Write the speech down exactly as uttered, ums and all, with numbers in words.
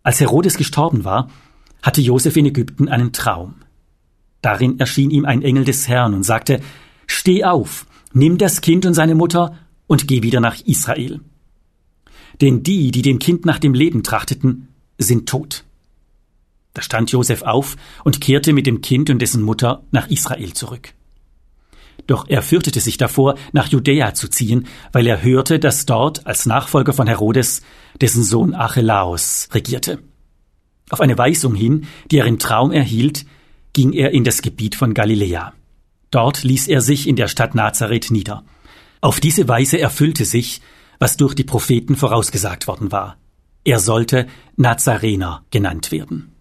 Als Herodes gestorben war, hatte Josef in Ägypten einen Traum. Darin erschien ihm ein Engel des Herrn und sagte: »Steh auf, nimm das Kind und seine Mutter und geh wieder nach Israel. Denn die, die dem Kind nach dem Leben trachteten, sind tot.« Da stand Josef auf und kehrte mit dem Kind und dessen Mutter nach Israel zurück. Doch er fürchtete sich davor, nach Judäa zu ziehen, weil er hörte, dass dort als Nachfolger von Herodes dessen Sohn Archelaos regierte. Auf eine Weisung hin, die er im Traum erhielt, ging er in das Gebiet von Galiläa. Dort ließ er sich in der Stadt Nazareth nieder. Auf diese Weise erfüllte sich, was durch die Propheten vorausgesagt worden war. Er sollte Nazarener genannt werden.